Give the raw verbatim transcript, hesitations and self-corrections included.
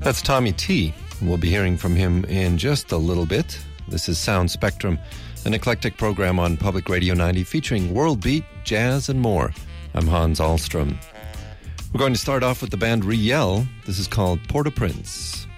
That's Tommy T. We'll be hearing from him in just a little bit. This is Sound Spectrum, an eclectic program on Public Radio ninety featuring world beat, jazz, and more. I'm Hans Ahlstrom. We're going to start off with the band Riel. This is called Port-au-Prince.